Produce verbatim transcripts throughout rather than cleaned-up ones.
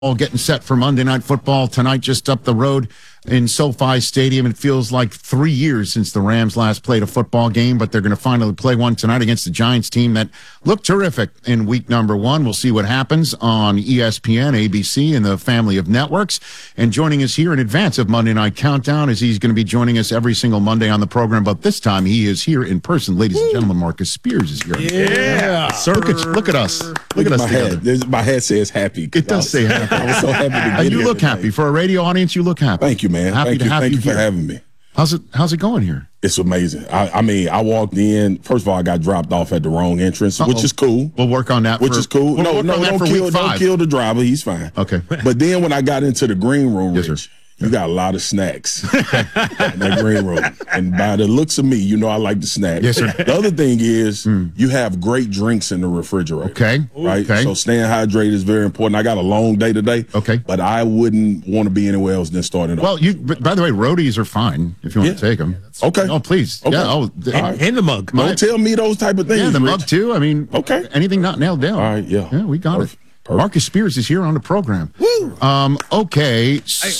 All getting set for Monday Night Football tonight, just up the road in SoFi Stadium. It feels like three years since the Rams last played a football game, but they're going to finally play one tonight against the Giants team that looked terrific in week number one. We'll see what happens on E S P N, A B C, and the family of networks. And joining us here in advance of Monday Night Countdown is he's going to be joining us every single Monday on the program, but this time he is here in person. Ladies and gentlemen, Marcus Spears is here. Yeah, sir. Look at, look at us. Look, look at us my together. head. This, my head says happy. It does say happy. I was so happy to get And you here look today. happy. For a radio audience, you look happy. Thank you, man. Happy Thank to you. have Thank you you for here. having me. How's it, how's it going here? It's amazing. I, I mean, I walked in. First of all, I got dropped off at the wrong entrance, Uh-oh. which is cool. We'll work on that. Which for, is cool. We'll no, work no, on that don't for kill, week don't five. kill the driver. He's fine. Okay. But then when I got into the green room, Yes, Rich, sir. you got a lot of snacks in that green room. And by the looks of me, you know I like the snacks. Yes, sir. The other thing is mm. you have great drinks in the refrigerator. Okay. Right? Okay. So staying hydrated is very important. I got a long day today. Okay. But I wouldn't want to be anywhere else than starting off. Well, you. By the way, roadies are fine if you want Yeah. to take them. Yeah, okay. Oh, please. Okay. Yeah. Oh, and, right. and the mug. Don't tell me those type of things. Yeah, the Rich. mug too. I mean, okay. Anything not nailed down. All right. Yeah. Yeah, we got Perfect. it. Perfect. Marcus Spears is here on the program. Woo! Um. Okay.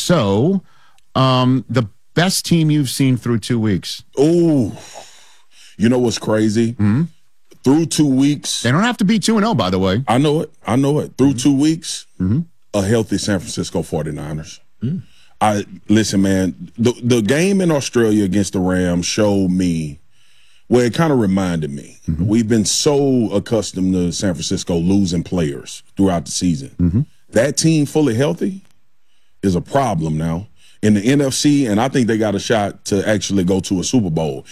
So, um, the best team you've seen through two weeks. Oh, you know what's crazy? Mm-hmm. Through two weeks. They don't have to be two and zero, by the way. I know it. I know it. Through mm-hmm. two weeks, mm-hmm. a healthy San Francisco forty-niners. Mm. I listen, man. The the game in Australia against the Rams showed me. Well, it kind of reminded me. Mm-hmm. We've been so accustomed to San Francisco losing players throughout the season. Mm-hmm. That team fully healthy is a problem now in the N F C, and I think they got a shot to actually go to a Super Bowl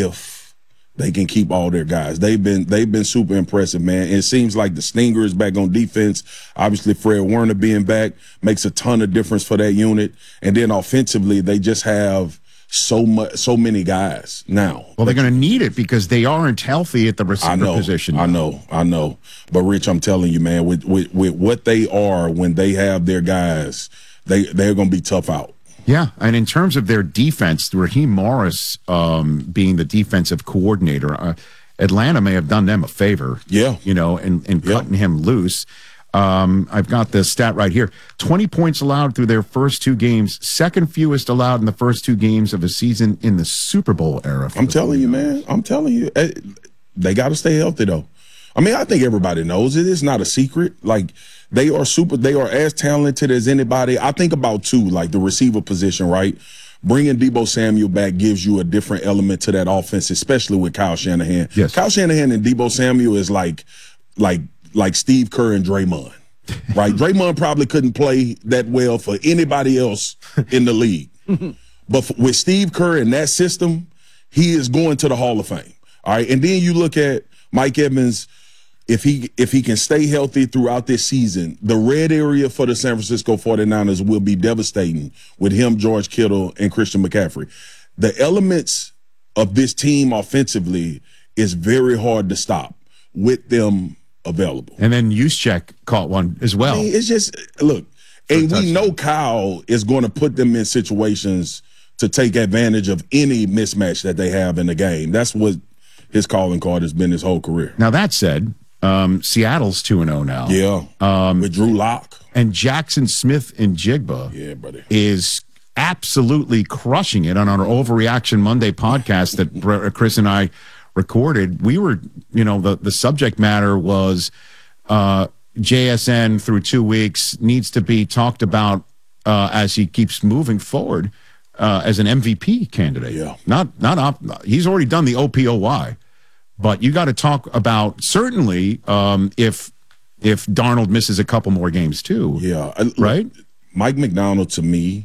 if they can keep all their guys. They've been they've been super impressive, man. And it seems like the Stinger is back on defense. Obviously, Fred Warner being back makes a ton of difference for that unit. And then offensively, they just have so much, so many guys now. Well, they're going to need it because they aren't healthy at the receiver I know, position. I know, I know. But Rich, I'm telling you, man, with with, with what they are when they have their guys, they they're going to be tough out. Yeah, and in terms of their defense, Raheem Morris um, being the defensive coordinator, uh, Atlanta may have done them a favor. Yeah, you know, in, in yeah. cutting him loose. Um, I've got the stat right here. twenty points allowed through their first two games, second fewest allowed in the first two games of a season in the Super Bowl era. I'm telling you, man. I'm telling you. They got to stay healthy, though. I mean, I think everybody knows it. It's not a secret. Like, they are super, they are as talented as anybody. I think about, too, like the receiver position, right? Bringing Deebo Samuel back gives you a different element to that offense, especially with Kyle Shanahan. Yes. Kyle Shanahan and Deebo Samuel is like, like, like Steve Kerr and Draymond, right? Draymond probably couldn't play that well for anybody else in the league. But for, with Steve Kerr in that system, he is going to the Hall of Fame. All right. And then you look at Mike Evans, if he if he can stay healthy throughout this season, the red area for the San Francisco forty-niners will be devastating with him, George Kittle, and Christian McCaffrey. The elements of this team offensively is very hard to stop with them available. And then Juszczyk caught one as well. I mean, it's just, look, and we know Kyle is going to put them in situations to take advantage of any mismatch that they have in the game. That's what his calling card has been his whole career. Now, that said, um, Seattle's two and oh now. Yeah, um, with Drew Lock. And Jackson Smith and Jigba yeah, buddy. is absolutely crushing it on our Overreaction Monday podcast that Chris and I recorded. We were, you know, the, the subject matter was uh, J S N through two weeks needs to be talked about uh, as he keeps moving forward uh, as an M V P candidate. Yeah. Not, not op- he's already done the O P O Y, but you got to talk about certainly um, if if Darnold misses a couple more games too. Yeah. Right? Mike McDonald, to me,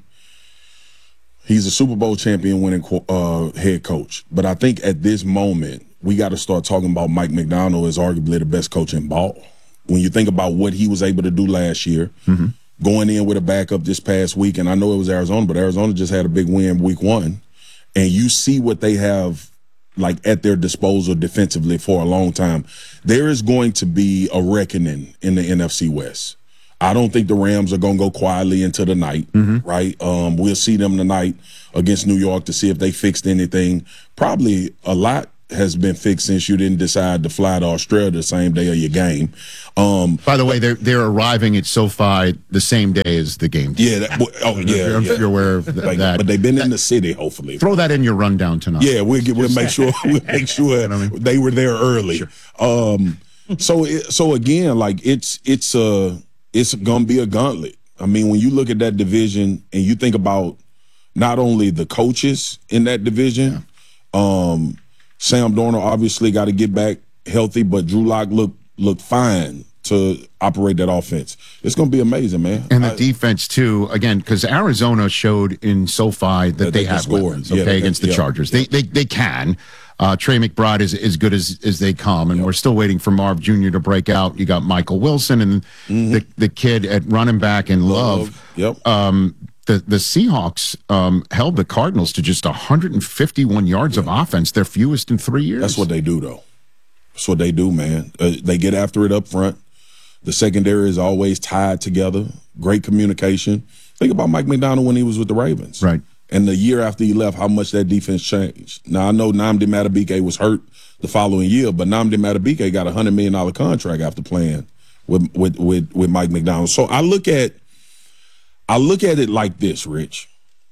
he's a Super Bowl champion winning uh, head coach. But I think at this moment, we got to start talking about Mike McDonald as arguably the best coach in ball. When you think about what he was able to do last year, mm-hmm. going in with a backup this past week, and I know it was Arizona, but Arizona just had a big win week one. And you see what they have like at their disposal defensively for a long time. There is going to be a reckoning in the N F C West. I don't think the Rams are going to go quietly into the night, mm-hmm. right? Um, we'll see them tonight against New York to see if they fixed anything. Probably a lot has been fixed since you didn't decide to fly to Australia the same day of your game. Um, By the way, they're they're arriving at SoFi the same day as the game. Yeah. That, oh, yeah. I'm yeah. sure you're aware of th- like, that. But they've been in the city, hopefully. Throw that in your rundown tonight. Yeah, we'll get, we'll make sure we'll make sure You know what I mean? they were there early. Sure. Um, so it, so again, like it's it's uh it's gonna be a gauntlet. I mean, when you look at that division and you think about not only the coaches in that division, yeah. um, Sam Darnold obviously got to get back healthy, but Drew Lock looked looked fine to operate that offense. It's going to be amazing, man. And the I, defense, too, again, because Arizona showed in SoFi that, that they, they have score weapons, okay, yeah, against the yeah, Chargers. Yeah. They, they they can. Uh, Trey McBride is as good as, as they come, and yep. we're still waiting for Marv Junior to break out. You got Michael Wilson and mm-hmm. the, the kid at running back in Love. Love. Yep. Um, the, the Seahawks um, held the Cardinals to just one hundred fifty-one yards yeah. of offense, their fewest in three years. That's what they do, though. That's what they do, man. Uh, they get after it up front. The secondary is always tied together. Great communication. Think about Mike McDonald when he was with the Ravens. Right. And the year after he left, how much that defense changed. Now, I know Nnamdi Madubuike was hurt the following year, but Nnamdi Madubuike got a one hundred million dollars contract after playing with, with, with, with Mike McDonald. So I look at I look at it like this, Rich.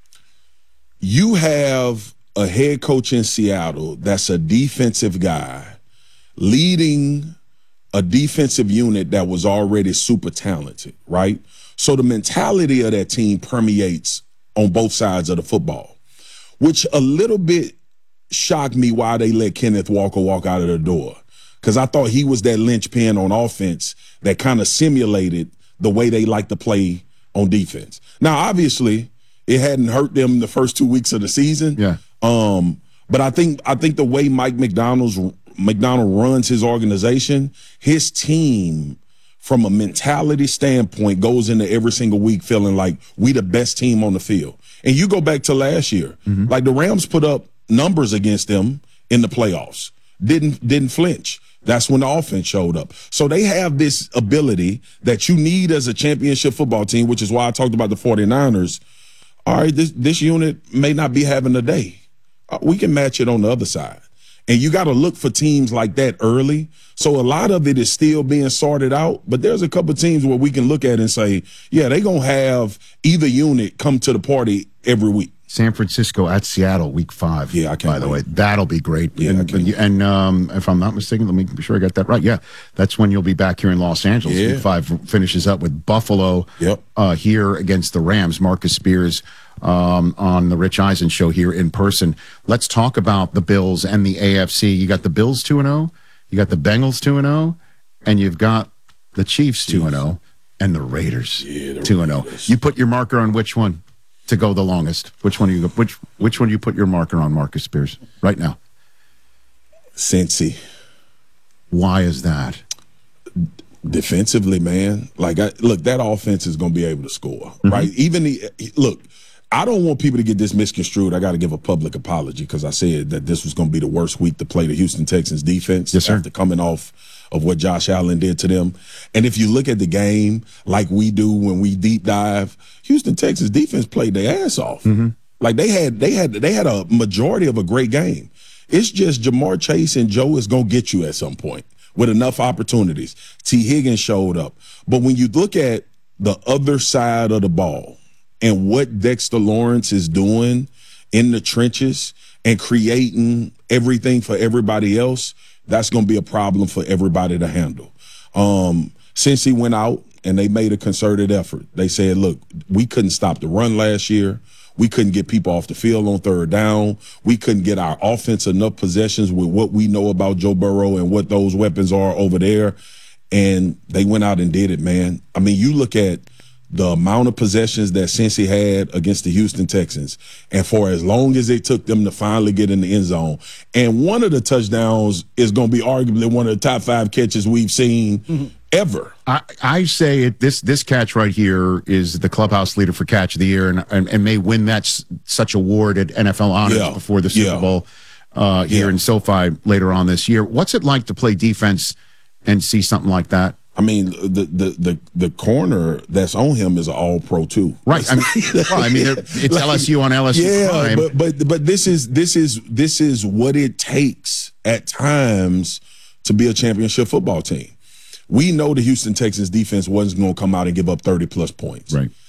You have a head coach in Seattle that's a defensive guy leading a defensive unit that was already super talented, right? So the mentality of that team permeates on both sides of the football, which a little bit shocked me why they let Kenneth Walker walk out of the door, because I thought he was that linchpin on offense that kind of simulated the way they like to play on defense. Now, obviously, it hadn't hurt them the first two weeks of the season. Yeah. Um, but I think I think the way Mike McDonald's McDonald runs his organization, his team, from a mentality standpoint, goes into every single week feeling like we the best team on the field. And you go back to last year, mm-hmm. like the Rams put up numbers against them in the playoffs, didn't didn't flinch. That's when the offense showed up. So they have this ability that you need as a championship football team, which is why I talked about the 49ers. All right, this, this unit may not be having a day. Uh, we can match it on the other side. And you got to look for teams like that early. So a lot of it is still being sorted out. But there's a couple of teams where we can look at and say, yeah, they're going to have either unit come to the party every week. San Francisco at Seattle, week five. Yeah, I can't By the wait. way, that'll be great. Yeah, and and, and um, if I'm not mistaken, let me be sure I got that right. Yeah, that's when you'll be back here in Los Angeles. Yeah. Week five finishes up with Buffalo yep. uh, here against the Rams. Marcus Spears um, on the Rich Eisen show here in person. Let's talk about the Bills and the A F C. You got the Bills two and oh, you got the Bengals two and oh, and you've got the Chiefs two and oh, and the Raiders two and oh. You put your marker on which one to go the longest? Which one do you which which one do you put your marker on, Marcus Spears, right now? Cincy. Why is that? Defensively, man. Like, I, look, that offense is going to be able to score, mm-hmm. right? Even the look, I don't want people to get this misconstrued. I got to give a public apology because I said that this was going to be the worst week to play the Houston Texans defense yes, sir. after coming off of what Josh Allen did to them. And if you look at the game like we do when we deep dive, Houston Texans defense played their ass off. Mm-hmm. Like they had they had they had a majority of a great game. It's just Jamar Chase and Joe is going to get you at some point with enough opportunities. T. Higgins showed up. But when you look at the other side of the ball and what Dexter Lawrence is doing in the trenches and creating everything for everybody else, that's going to be a problem for everybody to handle. Um, since he went out and they made a concerted effort, they said, look, we couldn't stop the run last year. We couldn't get people off the field on third down. We couldn't get our offense enough possessions with what we know about Joe Burrow and what those weapons are over there. And they went out and did it, man. I mean, you look at the amount of possessions that Cincy had against the Houston Texans, and for as long as it took them to finally get in the end zone. And one of the touchdowns is going to be arguably one of the top five catches we've seen mm-hmm. ever. I, I say it, this this catch right here is the clubhouse leader for catch of the year, and and, and may win that s- such award at N F L Honors yeah. before the Super yeah. Bowl uh, here yeah. in SoFi later on this year. What's it like to play defense and see something like that I mean, the the the the corner that's on him is an all pro too. Right. I mean, well, I mean, it's like, L S U on L S U. Yeah, prime. but but but this is this is this is what it takes at times to be a championship football team. We know the Houston Texans defense wasn't going to come out and give up thirty plus points. Right.